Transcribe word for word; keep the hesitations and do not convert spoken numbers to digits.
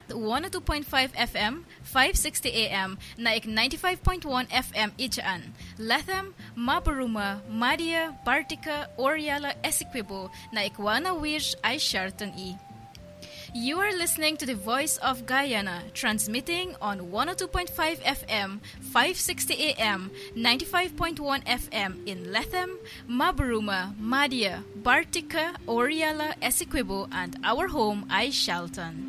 one oh two point five F M, five sixty A M, naik ninety-five point one F M Ijaan, Lethem, Maburuma, Madia, Bartica, Oriala, Essequibo, naik wana Wirj ay Sharton E. You are listening to the Voice of Guyana, transmitting on one oh two point five F M, five sixty A M, ninety-five point one F M in Lethem, Maburuma, Madia, Bartica, Oriala, Essequibo, and our home, ay Shalton.